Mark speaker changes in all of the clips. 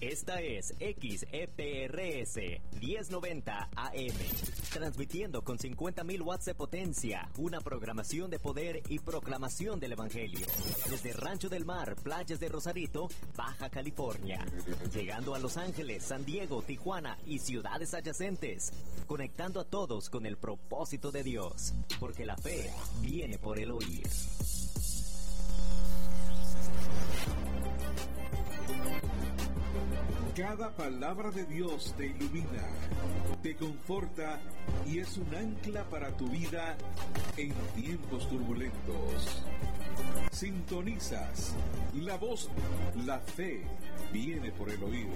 Speaker 1: Esta es XEPRS 1090 AM, transmitiendo con 50.000 watts de potencia, una programación de poder y proclamación del Evangelio. Desde Rancho del Mar, playas de Rosarito, Baja California, llegando a Los Ángeles, San Diego, Tijuana y ciudades adyacentes, conectando a todos con el propósito de Dios, porque la fe viene por el oír.
Speaker 2: Cada palabra de Dios te ilumina, te conforta y es un ancla para tu vida en tiempos turbulentos. Sintonizas la voz, la fe viene por el oír.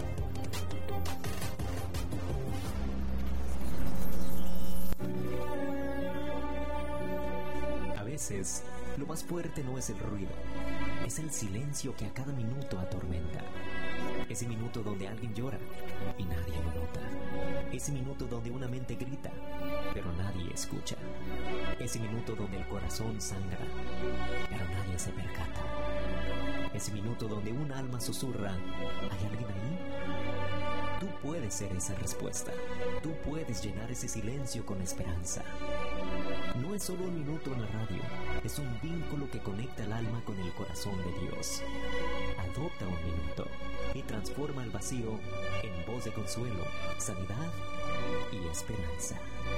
Speaker 1: A veces, lo más fuerte no es el ruido, es el silencio que a cada minuto atormenta. Ese minuto donde alguien llora y nadie lo nota. Ese minuto donde una mente grita, pero nadie escucha. Ese minuto donde el corazón sangra, pero nadie se percata. Ese minuto donde un alma susurra, ¿hay alguien ahí? Tú puedes ser esa respuesta. Tú puedes llenar ese silencio con esperanza. No es solo un minuto en la radio, es un vínculo que conecta el alma con el corazón de Dios. Adopta un minuto y transforma el vacío en voz de consuelo, sanidad y esperanza.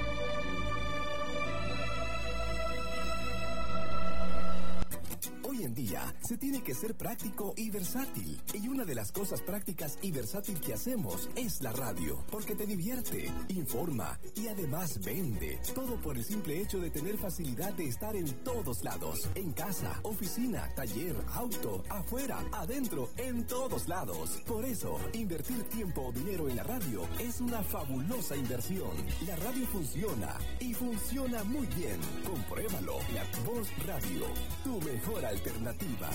Speaker 3: Hoy en día se tiene que ser práctico y versátil. Y una de las cosas prácticas y versátil que hacemos es la radio, porque te divierte, informa y además vende. Todo por el simple hecho de tener facilidad de estar en todos lados. En casa, oficina, taller, auto, afuera, adentro, en todos lados. Por eso, invertir tiempo o dinero en la radio es una fabulosa inversión. La radio funciona y funciona muy bien. Compruébalo. La Voz Radio, tu mejor alternativa.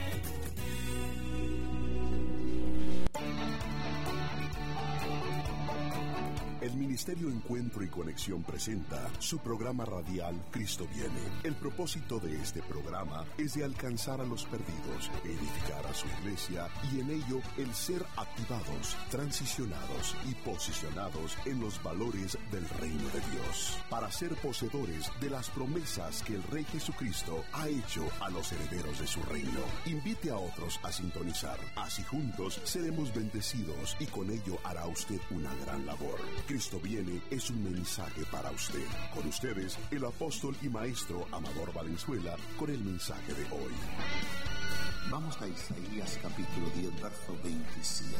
Speaker 4: El Ministerio Encuentro y Conexión presenta su programa radial Cristo Viene. El propósito de este programa es de alcanzar a los perdidos, edificar a su iglesia y en ello el ser activados, transicionados y posicionados en los valores del reino de Dios, para ser poseedores de las promesas que el Rey Jesucristo ha hecho a los herederos de su reino. Invite a otros a sintonizar, así juntos seremos bendecidos y con ello hará usted una gran labor. Cristo Viene es un mensaje para usted. Con ustedes, el apóstol y maestro Amador Valenzuela, con el mensaje de hoy.
Speaker 5: Vamos a Isaías capítulo 10, verso 27.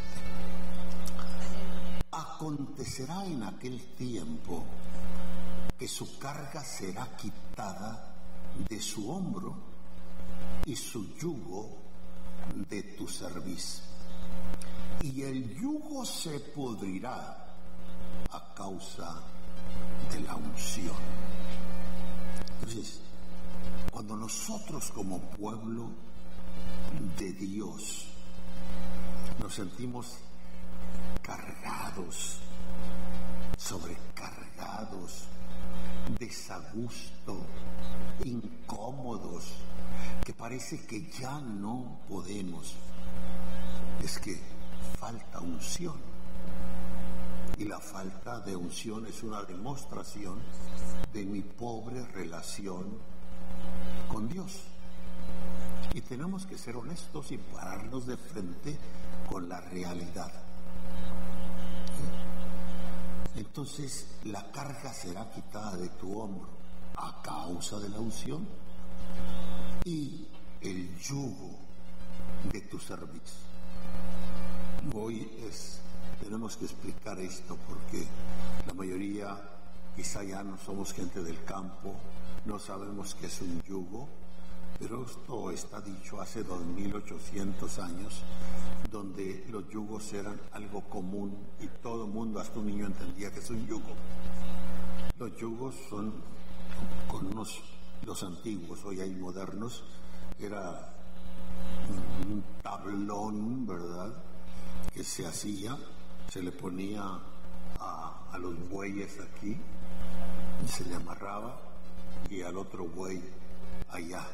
Speaker 5: Acontecerá en aquel tiempo que su carga será quitada de su hombro y su yugo de tu cerviz. Y el yugo se pudrirá a causa de la unción. Entonces, cuando nosotros como pueblo de Dios nos sentimos cargados, sobrecargados, desagusto, incómodos, que parece que ya no podemos, es que falta unción. Y la falta de unción es una demostración de mi pobre relación con Dios. Y tenemos que ser honestos y pararnos de frente con la realidad. Entonces, la carga será quitada de tu hombro a causa de la unción y el yugo de tu cerviz. Hoy tenemos que explicar esto porque la mayoría, quizá ya no somos gente del campo, no sabemos qué es un yugo, pero esto está dicho hace 2800 años, donde los yugos eran algo común y todo el mundo, hasta un niño, entendía que es un yugo. Los yugos son con los antiguos, hoy hay modernos, era un tablón, ¿verdad?, que se hacía, se le ponía a los bueyes aquí, se le amarraba y al otro buey allá.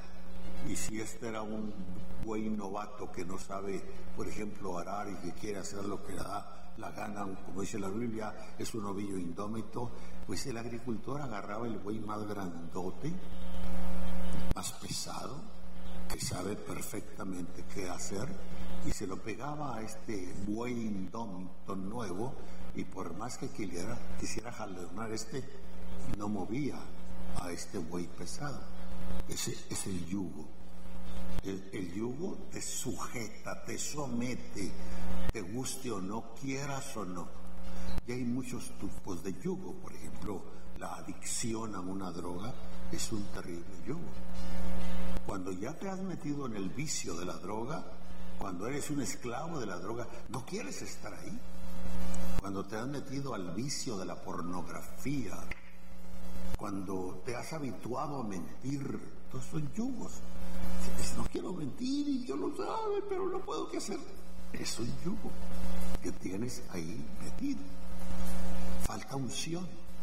Speaker 5: Y si este era un buey novato que no sabe, por ejemplo, arar y que quiere hacer lo que le da la gana, como dice la Biblia, es un ovillo indómito, pues el agricultor agarraba el buey más grandote, más pesado, que sabe perfectamente qué hacer, y se lo pegaba a este buey indómito nuevo, y por más que quisiera jalonar no movía a este buey pesado. Ese es el yugo. El yugo te sujeta, te somete, te guste o no, quieras o no. Y hay muchos tipos de yugo. Por ejemplo, la adicción a una droga es un terrible yugo. Cuando ya te has metido en el vicio de la droga, cuando eres un esclavo de la droga, no quieres estar ahí. Cuando te has metido al vicio de la pornografía, cuando te has habituado a mentir, todos son yugos. No quiero mentir y yo lo sabe, pero no puedo qué hacer. Es un yugo que tienes ahí metido. Falta unción,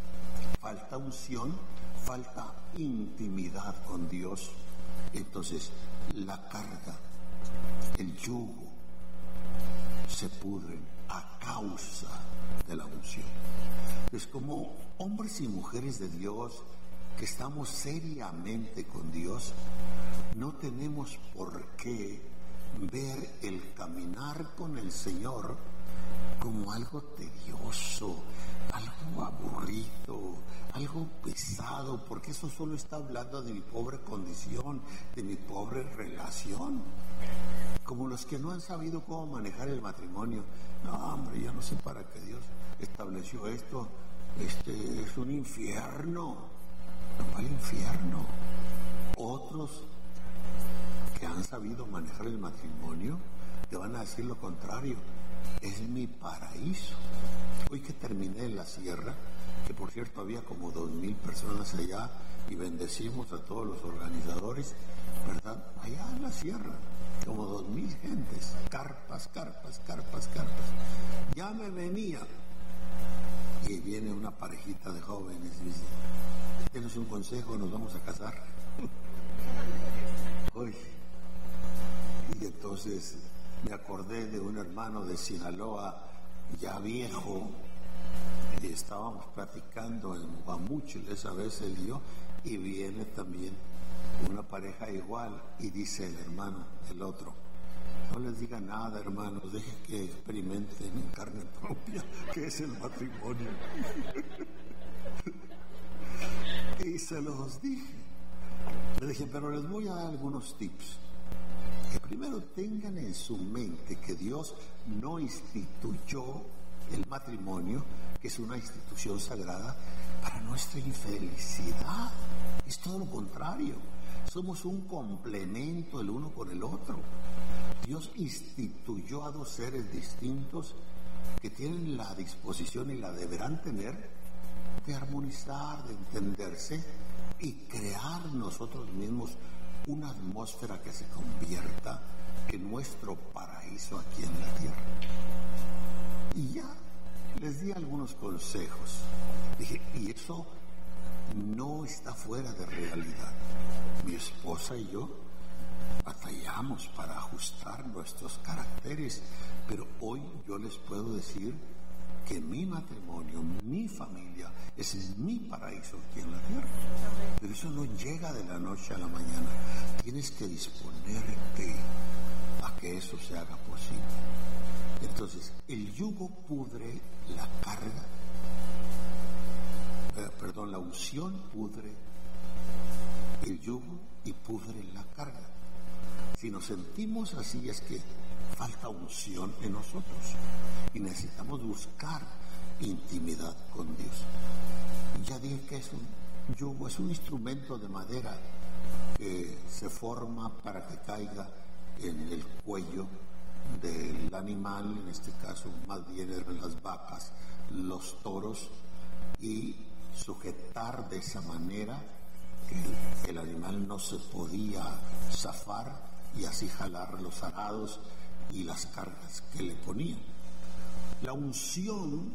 Speaker 5: falta intimidad con Dios. Entonces la carga, el yugo se pudren a causa de la unción. Es como hombres y mujeres de Dios que estamos seriamente con Dios, no tenemos por qué ver el caminar con el Señor como algo tedioso, algo aburrido, algo pesado, porque eso solo está hablando de mi pobre condición, de mi pobre relación. Como los que no han sabido cómo manejar el matrimonio. No, hombre, yo no sé para qué Dios estableció esto. Es un infierno. No hay infierno. Otros que han sabido manejar el matrimonio te van a decir lo contrario. Es mi paraíso. Hoy que terminé en la sierra, que por cierto había como 2,000 personas allá, y bendecimos a todos los organizadores, ¿verdad? Allá en la sierra, como 2,000 gentes, carpas. Ya me venía. Y viene una parejita de jóvenes y dice, ¿tienes un consejo? ¿Nos vamos a casar? Uy. Y entonces me acordé de un hermano de Sinaloa, ya viejo, y estábamos platicando en Guamúchil esa vez él y yo, y viene también una pareja igual, y dice el hermano, el otro, no les diga nada, hermanos, dejen que experimenten en carne propia qué es el matrimonio. Y se los dije. Le dije, pero les voy a dar algunos tips. Que primero tengan en su mente que Dios no instituyó el matrimonio, que es una institución sagrada, para nuestra infelicidad. Es todo lo contrario. Somos un complemento el uno con el otro. Dios instituyó a dos seres distintos que tienen la disposición y la deberán tener de armonizar, de entenderse y crear nosotros mismos una atmósfera que se convierta en nuestro paraíso aquí en la tierra. Y ya les di algunos consejos. Dije, y eso no está fuera de realidad. Mi esposa y yo batallamos para ajustar nuestros caracteres, pero hoy yo les puedo decir que mi matrimonio, mi familia, es mi paraíso aquí en la tierra. Pero eso no llega de la noche a la mañana. Tienes que disponerte a que eso se haga posible. Entonces, el yugo pudre la carga, la unción pudre el yugo y pudre la carga. Si nos sentimos así es que falta unción en nosotros y necesitamos buscar intimidad con Dios. Ya dije que es un yugo, es un instrumento de madera que se forma para que caiga en el cuello del animal, en este caso más bien eran las vacas, los toros, y sujetar de esa manera que el animal no se podía zafar y así jalar los arados y las cargas que le ponían. La unción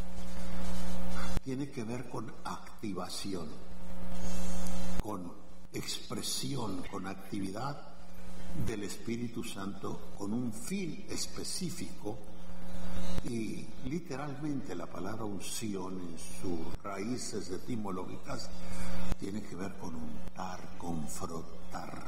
Speaker 5: tiene que ver con activación, con expresión, con actividad del Espíritu Santo, con un fin específico. Y literalmente la palabra unción en sus raíces etimológicas tiene que ver con untar, con frotar.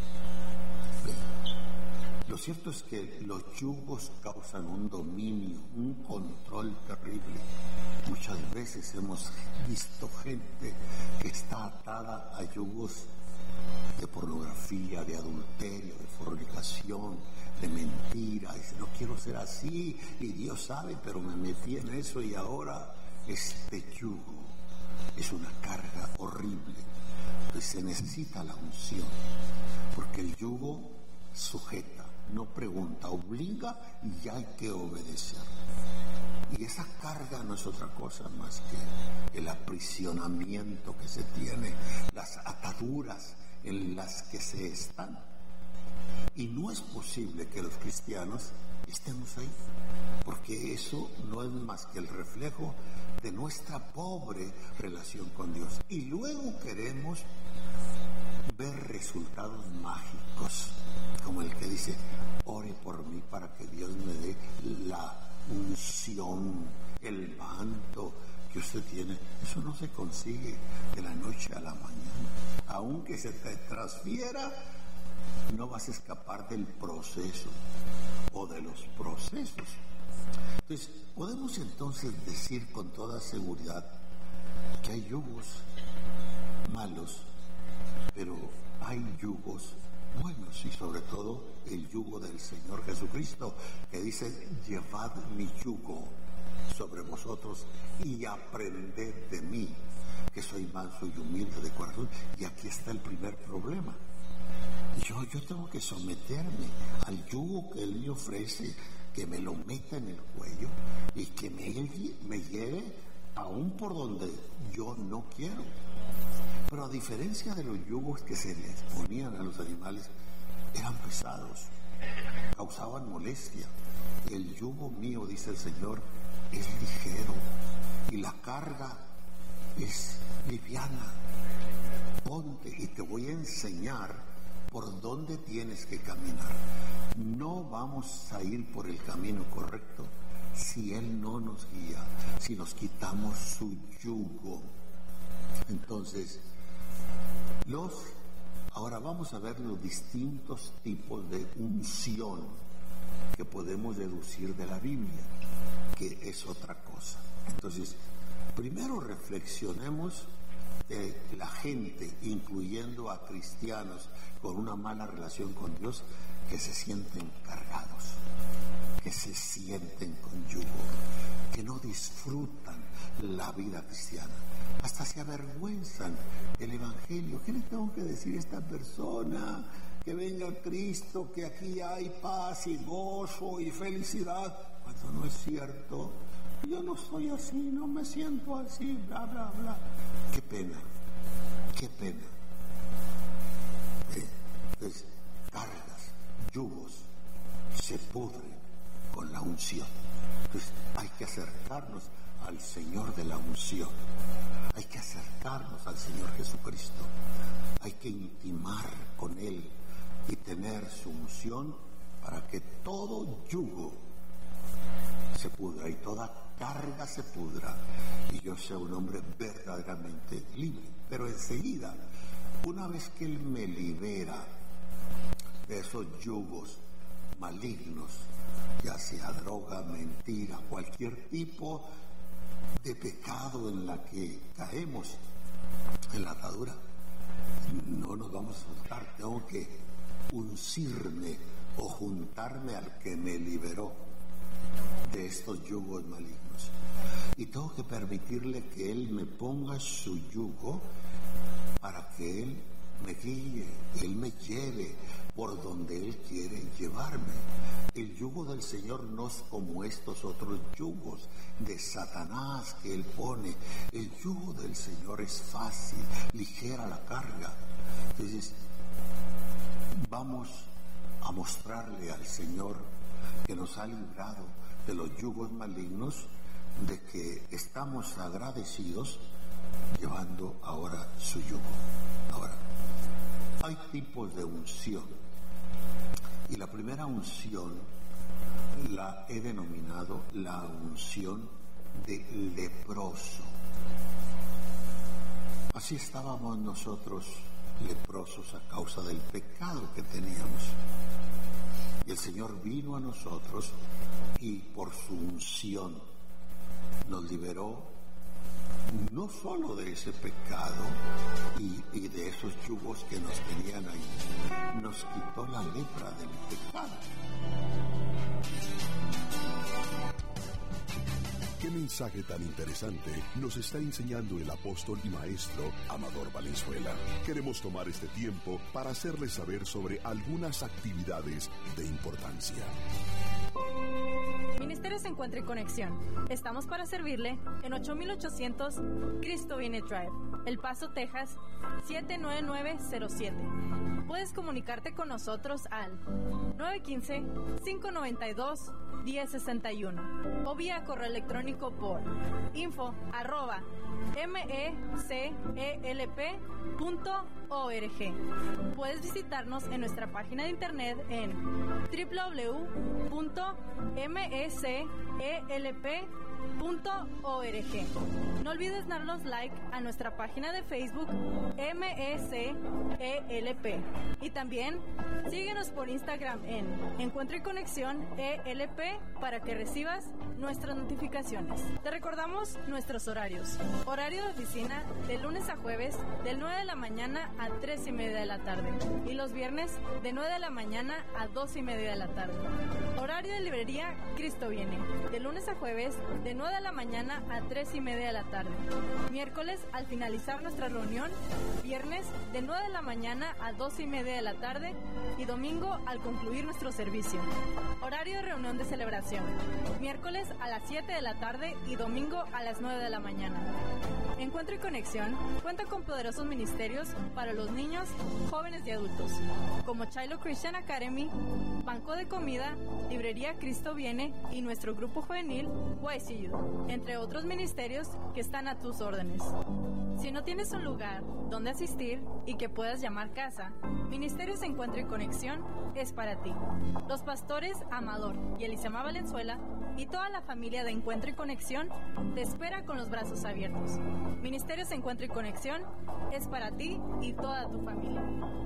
Speaker 5: Lo cierto es que los yugos causan un dominio, un control terrible. Muchas veces hemos visto gente que está atada a yugos de pornografía, de adulterio, de fornicación, de mentira. Dice, no quiero ser así, y Dios sabe, pero me metí en eso y ahora este yugo es una carga horrible. Entonces se necesita la unción, porque el yugo sujeta, no pregunta, obliga y ya hay que obedecer. Y esa carga no es otra cosa más que el aprisionamiento que se tiene, las ataduras en las que se están. Y no es posible que los cristianos estemos ahí, porque eso no es más que el reflejo de nuestra pobre relación con Dios. Y luego queremos ver resultados mágicos, como el que dice, ore por mí para que Dios me dé la unción, el manto que usted tiene. Eso no se consigue de la noche a la mañana. Aunque se te transfiera, no vas a escapar del proceso o de los procesos. Entonces, podemos entonces decir con toda seguridad que hay yugos malos, pero hay yugos buenos, y sobre todo el yugo del Señor Jesucristo, que dice, llevad mi yugo sobre vosotros y aprended de mí, que soy manso y humilde de corazón. Y aquí está el primer problema. Yo tengo que someterme al yugo que Él me ofrece, que me lo meta en el cuello y que me lleve aún por donde yo no quiero. Pero a diferencia de los yugos que se les ponían a los animales, eran pesados, causaban molestia. El yugo mío, dice el Señor, es ligero y la carga es liviana. Ponte y te voy a enseñar por dónde tienes que caminar. No vamos a ir por el camino correcto si Él no nos guía, si nos quitamos su yugo. Entonces, ahora vamos a ver los distintos tipos de unción que podemos deducir de la Biblia, que es otra cosa. Entonces, primero reflexionemos de la gente, incluyendo a cristianos con una mala relación con Dios, que se sienten cargados, que se sienten con yugo, que no disfrutan la vida cristiana, hasta se avergüenzan del Evangelio. ¿Qué le tengo que decir a esta persona? Que venga Cristo, que aquí hay paz y gozo y felicidad, cuando no es cierto. Yo no soy así, no me siento así, bla, bla, bla. Qué pena, qué pena. Entonces, cargas, yugos, se pudren con la unción. Entonces, hay que acercarnos al Señor de la unción. Hay que acercarnos al Señor Jesucristo. Hay que intimar con Él y tener su unción para que todo yugo se pudra y toda carga se pudra y yo sea un hombre verdaderamente libre. Pero enseguida, una vez que Él me libera de esos yugos malignos, ya sea droga, mentira, cualquier tipo de pecado en la que caemos en la atadura, no nos vamos a soltar. Tengo que uncirme o juntarme al que me liberó de estos yugos malignos, y tengo que permitirle que Él me ponga su yugo para que Él me guíe, Él me lleve por donde Él quiere llevarme. El yugo del Señor no es como estos otros yugos de Satanás que Él pone. El yugo del Señor es fácil, ligera la carga. Entonces, vamos a mostrarle al Señor que nos ha librado de los yugos malignos, de que estamos agradecidos llevando ahora su yugo. Ahora, Hay tipos de unción. Y la primera unción la he denominado la unción de leproso. Así estábamos nosotros leprosos a causa del pecado que teníamos. Y el Señor vino a nosotros y por su unción nos liberó no solo de ese pecado y de esos yugos que nos tenían ahí, nos quitó la lepra del pecado.
Speaker 4: ¿Qué mensaje tan interesante nos está enseñando el apóstol y maestro Amador Valenzuela? Queremos tomar este tiempo para hacerles saber sobre algunas actividades de importancia.
Speaker 6: Ministerios Encuentro y Conexión. Estamos para servirle en 8800 Cristo Viene Drive, El Paso, Texas, 79907. Puedes comunicarte con nosotros al 915-592-1061 o vía correo electrónico por info@mecelp.org. Puedes visitarnos en nuestra página de internet en www.mecelp.org. No olvides darnos like a nuestra página de Facebook MECELP y también síguenos por Instagram en Encuentro y Conexión ELP para que recibas nuestras notificaciones. Te recordamos nuestros horarios. Horario de oficina de lunes a jueves de 9 de la mañana a 3:30 de la tarde y los viernes de 9 de la mañana a 2:30 de la tarde. Horario de librería Cristo Viene de lunes a jueves de 9 de la mañana a 3:30 de la tarde. Miércoles al finalizar nuestra reunión, viernes de 9 de la mañana a 2:30 de la tarde y domingo al concluir nuestro servicio. Horario de reunión de celebración, miércoles a las 7 de la tarde y domingo a las 9 de la mañana. Encuentro y Conexión cuenta con poderosos ministerios para los niños, jóvenes y adultos, como Shiloh Christian Academy, Banco de Comida, Librería Cristo Viene y nuestro grupo juvenil YCU, entre otros ministerios que están a tus órdenes. Si no tienes un lugar donde asistir y que puedas llamar casa, Ministerios Encuentro y Conexión es para ti. Los pastores Amador y Elisama Valenzuela y toda la familia de Encuentro y Conexión te espera con los brazos abiertos. Ministerios Encuentro y Conexión es para ti y toda tu familia.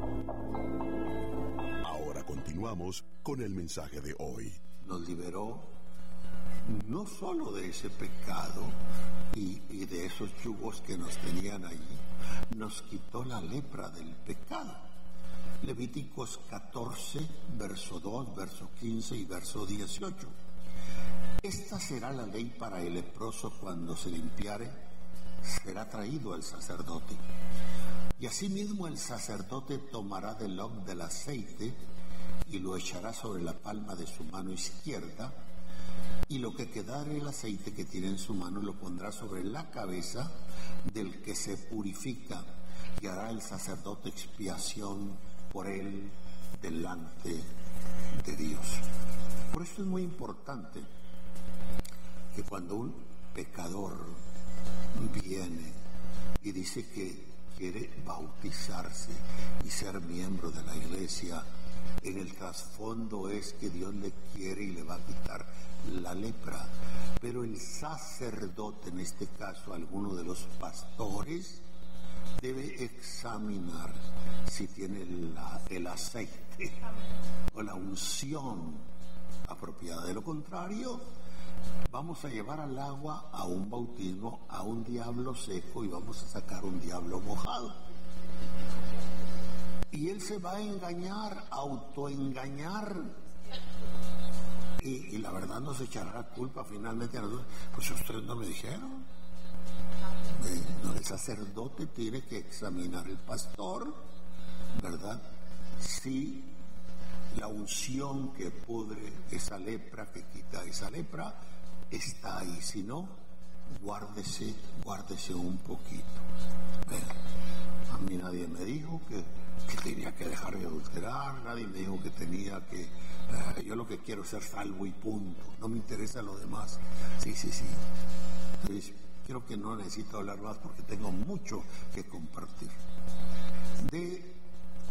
Speaker 4: Ahora continuamos con el mensaje de hoy.
Speaker 5: Nos liberó no solo de ese pecado y de esos yugos que nos tenían allí, nos quitó la lepra del pecado. Levíticos 14, verso 2, verso 15 y verso 18. Esta será la ley para el leproso cuando se limpiare, será traído al sacerdote. Y asimismo el sacerdote tomará del loc del aceite y lo echará sobre la palma de su mano izquierda, y lo que quedare el aceite que tiene en su mano lo pondrá sobre la cabeza del que se purifica, y hará el sacerdote expiación por él delante de Dios. Por eso es muy importante que cuando un pecador viene y dice que quiere bautizarse y ser miembro de la iglesia, en el trasfondo es que Dios le quiere y le va a quitar la lepra. Pero el sacerdote, en este caso alguno de los pastores, debe examinar si tiene el aceite o la unción apropiada. De lo contrario, vamos a llevar al agua a un bautismo, a un diablo seco, y vamos a sacar un diablo mojado. Y él se va a engañar, autoengañar. Y la verdad nos echará la culpa finalmente a nosotros. Pues ustedes no me dijeron. El sacerdote tiene que examinar el pastor, ¿verdad? Si la unción que pudre esa lepra, que quita esa lepra, está ahí. Si no, guárdese un poquito. A mí nadie me dijo que tenía que dejar de adulterar, nadie me dijo que tenía que... yo lo que quiero es ser salvo y punto, no me interesa lo demás. Sí. Entonces, creo que no necesito hablar más porque tengo mucho que compartir. De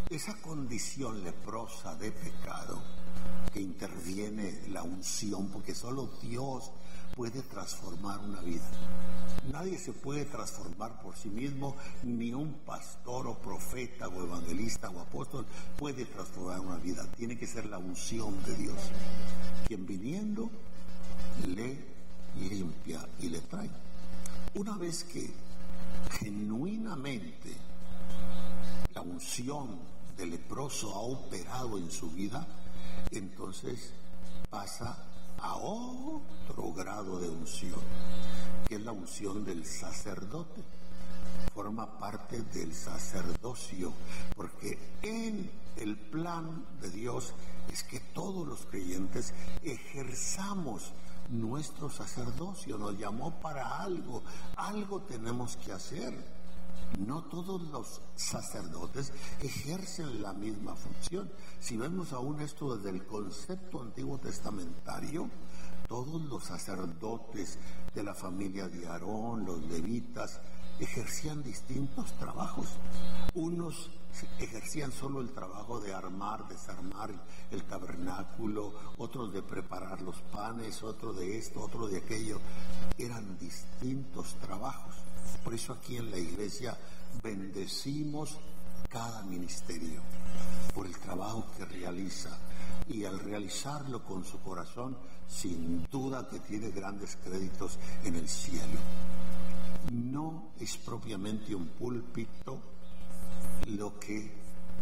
Speaker 5: esa condición leprosa de pecado, que interviene la unción, porque solo Dios puede transformar una vida. Nadie se puede transformar por sí mismo, ni un pastor o profeta o evangelista o apóstol puede transformar una vida. Tiene que ser la unción de Dios, quien viniendo le limpia y le trae. Una vez que genuinamente la unción del leproso ha operado en su vida, entonces pasa a otro grado de unción, que es la unción del sacerdote. Forma parte del sacerdocio, porque en el plan de Dios es que todos los creyentes ejerzamos nuestro sacerdocio. Nos llamó para algo tenemos que hacer. No todos los sacerdotes ejercen la misma función. Si vemos aún esto desde el concepto antiguo testamentario, todos los sacerdotes de la familia de Aarón, los levitas, ejercían distintos trabajos. Unos ejercían solo el trabajo de armar, desarmar el tabernáculo, otros de preparar los panes, otros de esto, otros de aquello. Eran distintos trabajos. Por eso aquí en la iglesia bendecimos cada ministerio por el trabajo que realiza, y al realizarlo con su corazón, sin duda que tiene grandes créditos en el cielo. No es propiamente un púlpito lo que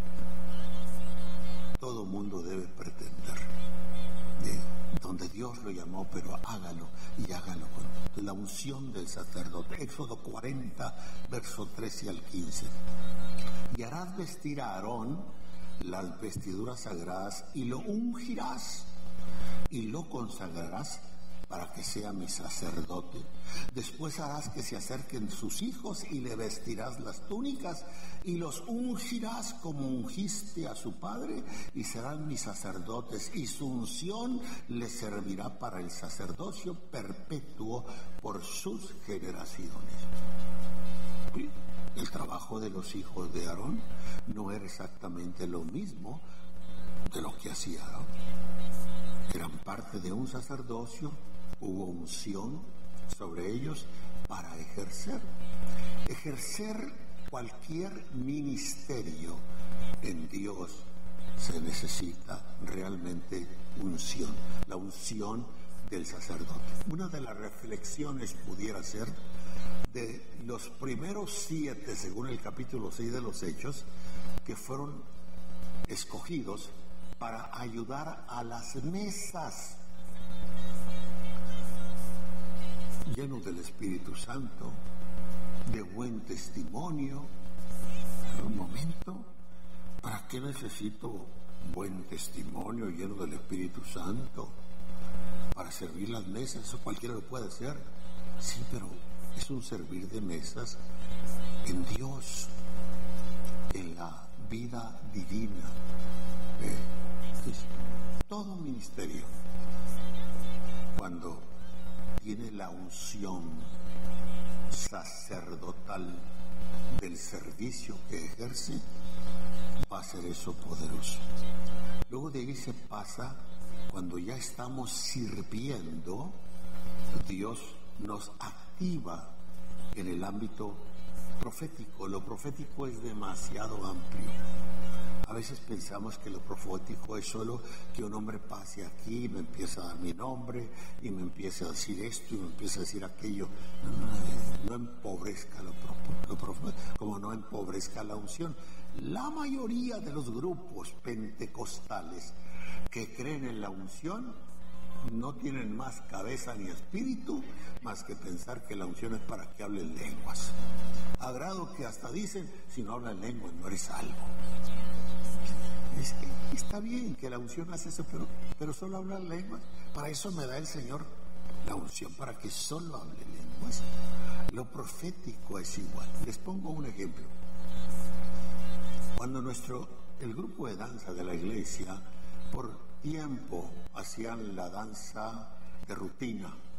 Speaker 5: todo mundo debe pretender, donde Dios lo llamó, pero hágalo, y hágalo con la unción del sacerdote. Éxodo 40, verso 13 al 15. Y harás vestir a Aarón las vestiduras sagradas, y lo ungirás, y lo consagrarás para que sea mi sacerdote. Después harás que se acerquen sus hijos, y le vestirás las túnicas, y los ungirás como ungiste a su padre, y serán mis sacerdotes, y su unción les servirá para el sacerdocio perpetuo por sus generaciones. El trabajo de los hijos de Aarón no era exactamente lo mismo de lo que hacía Aarón. Eran parte de un sacerdocio, hubo unción sobre ellos para ejercer cualquier ministerio en Dios. Se necesita realmente unción, la unción del sacerdote. Una de las reflexiones pudiera ser de los primeros 7, según el capítulo 6 de los Hechos, que fueron escogidos para ayudar a las mesas, llenos del Espíritu Santo, de buen testimonio. En un momento, ¿para qué necesito buen testimonio lleno del Espíritu Santo? Para servir las mesas, eso cualquiera lo puede hacer. Sí, pero es un servir de mesas en Dios, en la vida divina. Todo ministerio, cuando tiene la unción sacerdotal del servicio que ejerce, va a ser eso poderoso. Luego de ahí se pasa, cuando ya estamos sirviendo, Dios nos activa en el ámbito profético. Lo profético es demasiado amplio. A veces pensamos que lo profético es solo que un hombre pase aquí y me empiece a dar mi nombre y me empiece a decir esto y me empiece a decir aquello. No empobrezca lo profético, como no empobrezca la unción. La mayoría de los grupos pentecostales que creen en la unción no tienen más cabeza ni espíritu más que pensar que la unción es para que hablen lenguas. A grado que hasta dicen, si no hablas lenguas no eres salvo. Es que está bien que la unción hace eso, pero solo hablar lenguas. Para eso me da el Señor la unción, para que solo hable lenguas. Lo profético es igual. Les pongo un ejemplo. Cuando el grupo de danza de la iglesia por tiempo hacían la danza de rutina,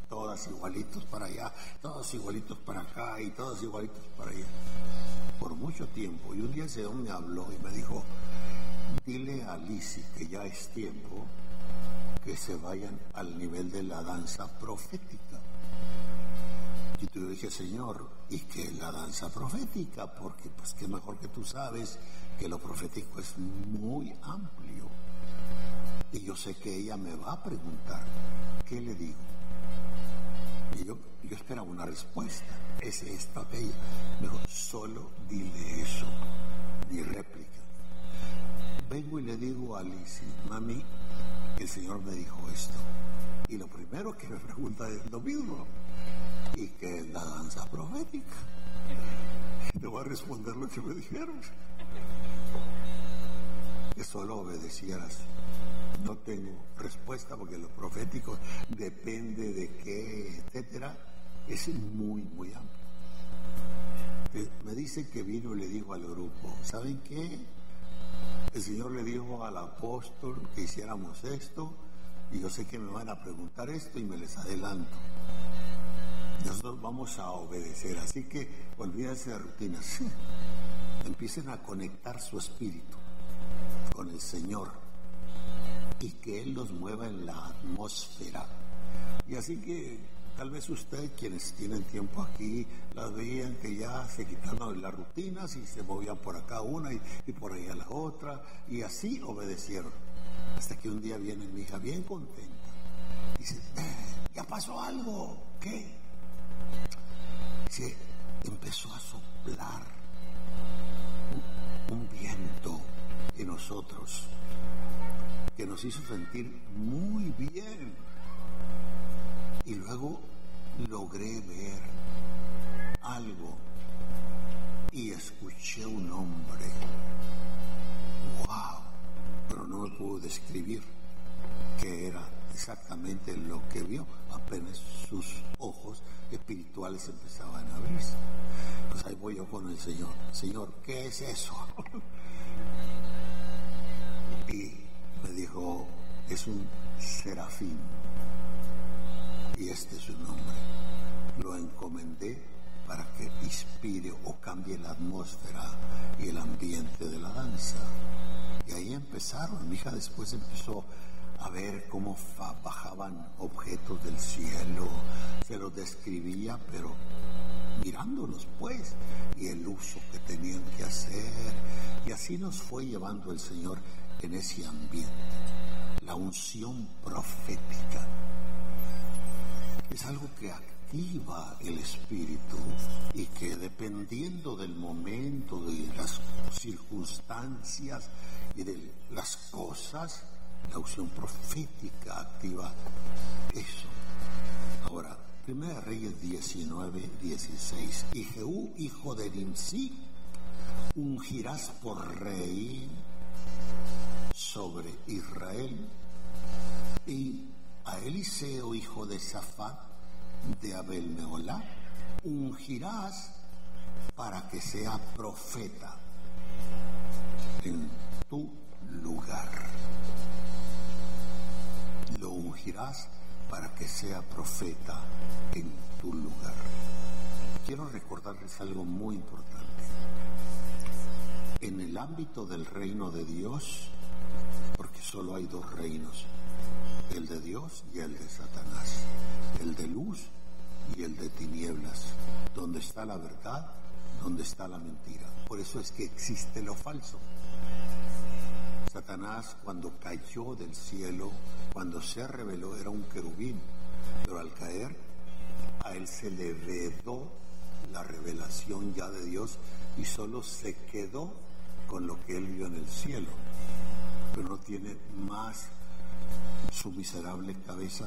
Speaker 5: todas igualitos para allá, todos igualitos para acá y todos igualitos para allá, por mucho tiempo. Y un día ese Señor me habló y me dijo, dile a Lizzie que ya es tiempo que se vayan al nivel de la danza profética. Y yo dije, Señor, ¿y qué es la danza profética? Porque pues qué mejor que tú sabes que lo profético es muy amplio. Y yo sé que ella me va a preguntar, ¿qué le digo? Y yo esperaba una respuesta, es esto, aquello. Me dijo, solo dile eso, ni réplica. Vengo y le digo a Lizzie, mami, el Señor me dijo esto. Y lo primero que me pregunta es lo mismo. ¿Y qué es la danza profética? Y te voy a responder lo que me dijeron. Que solo obedecieras. No tengo respuesta porque lo profético depende de qué, etcétera. Es muy, muy amplio. Me dice que vino y le dijo al grupo, ¿saben qué? El Señor le dijo al apóstol que hiciéramos esto y yo sé que me van a preguntar esto y me les adelanto. Nosotros vamos a obedecer, así que olvídense de rutinas. Empiecen a conectar su espíritu con el Señor y que Él los mueva en la atmósfera. Y así que tal vez ustedes, quienes tienen tiempo aquí, las veían que ya se quitaron las rutinas y se movían por acá una y por allá la otra, y así obedecieron. Hasta que un día viene mi hija bien contenta. Dice, ya pasó algo. ¿Qué? Dice, empezó a soplar un viento en nosotros que nos hizo sentir muy bien. Y luego logré ver algo y escuché un hombre. ¡Wow! Pero no me pudo describir qué era exactamente lo que vio. Apenas sus ojos espirituales empezaban a abrirse. Pues ahí voy yo con el Señor. Señor, ¿qué es eso? Y me dijo, es un serafín. Y este es su nombre. Lo encomendé para que inspire o cambie la atmósfera y el ambiente de la danza. Y ahí empezaron. Mi hija después empezó a ver cómo bajaban objetos del cielo. Se los describía, pero mirándolos pues, y el uso que tenían que hacer. Y así nos fue llevando el Señor en ese ambiente. La unción profética es algo que activa el espíritu y que dependiendo del momento, de las circunstancias y de las cosas, la unción profética activa eso. Ahora, 1 Reyes 19:16. Y Jehú, hijo de Nimsi, ungirás por rey sobre Israel, y a Eliseo, hijo de Safat, de Abel Meolá, ungirás para que sea profeta en tu lugar. Lo ungirás para que sea profeta en tu lugar. Quiero recordarles algo muy importante. En el ámbito del reino de Dios, porque solo hay dos reinos, el de Dios y el de Satanás, el de luz y el de tinieblas, donde está la verdad, donde está la mentira. Por eso es que existe lo falso. Satanás, cuando cayó del cielo, cuando se rebeló, era un querubín, pero al caer a él se le vedó la revelación ya de Dios y solo se quedó con lo que él vio en el cielo, pero no tiene más su miserable cabeza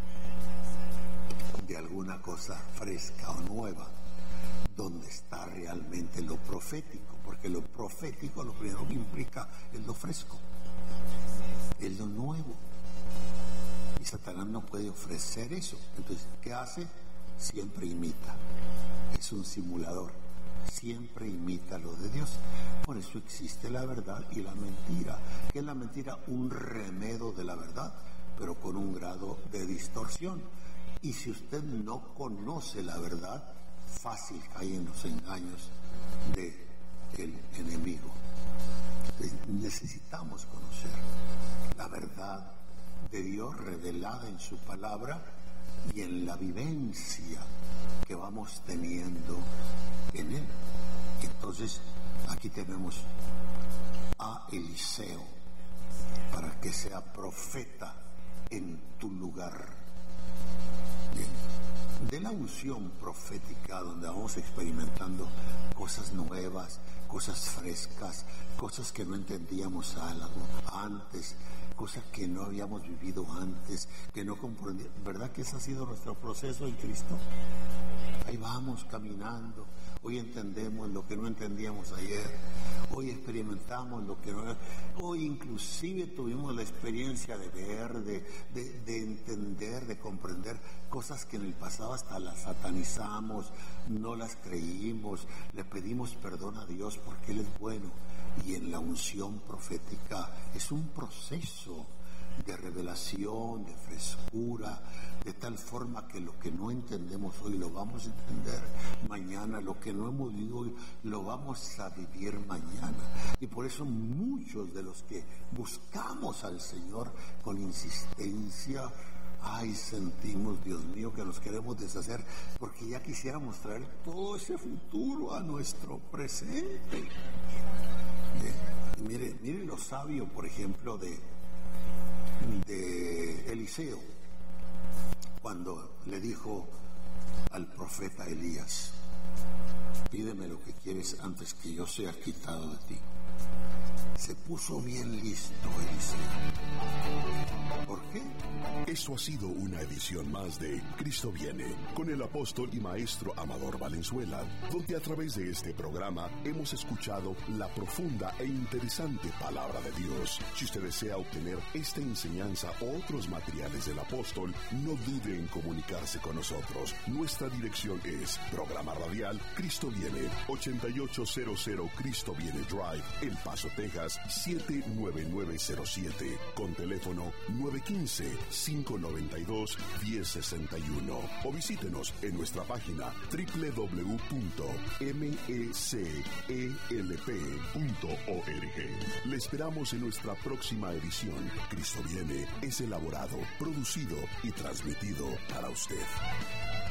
Speaker 5: de alguna cosa fresca o nueva, donde está realmente lo profético, porque lo profético lo primero que implica es lo fresco, es lo nuevo, y Satanás no puede ofrecer eso. Entonces, ¿qué hace? Siempre imita, es un simulador, siempre imita lo de Dios. Por eso existe la verdad y la mentira. ¿Qué es la mentira? Un remedio de la verdad, pero con un grado de distorsión. Y si usted no conoce la verdad, fácil cae en los engaños del enemigo. Necesitamos conocer la verdad de Dios revelada en su palabra y en la vivencia que vamos teniendo en él. Entonces, aquí tenemos a Eliseo para que sea profeta en tu lugar. Bien. De la unción profética, donde vamos experimentando cosas nuevas, cosas frescas, cosas que no entendíamos antes, cosas que no habíamos vivido antes, que no comprendíamos. ¿Verdad que ese ha sido nuestro proceso en Cristo? Ahí vamos caminando. Hoy entendemos lo que no entendíamos ayer. Hoy experimentamos lo que no... Hoy inclusive tuvimos la experiencia de ver, de entender, de comprender cosas que en el pasado hasta las satanizamos, no las creímos, le pedimos perdón a Dios porque Él es bueno. Y en la unción profética es un proceso de revelación, de frescura, de tal forma que lo que no entendemos hoy lo vamos a entender mañana, lo que no hemos vivido hoy lo vamos a vivir mañana. Y por eso muchos de los que buscamos al Señor con insistencia, sentimos, Dios mío, que nos queremos deshacer, porque ya quisiéramos traer todo ese futuro a nuestro presente. Mire lo sabio, por ejemplo, de Eliseo, cuando le dijo al profeta Elías: pídeme lo que quieres antes que yo sea quitado de ti. Se puso bien listo Eliseo. ¿Por qué?
Speaker 4: Esto ha sido una edición más de Cristo Viene, con el apóstol y maestro Amador Valenzuela, donde a través de este programa hemos escuchado la profunda e interesante palabra de Dios. Si usted desea obtener esta enseñanza o otros materiales del apóstol, no dude en comunicarse con nosotros. Nuestra dirección es Programa Radial Cristo Viene, 8800 Cristo Viene Drive, El Paso, Texas, 79907, con teléfono 915-592-1061, o visítenos en nuestra página www.mecelp.org. Le esperamos en nuestra próxima edición. Cristo Viene es elaborado, producido y transmitido para usted.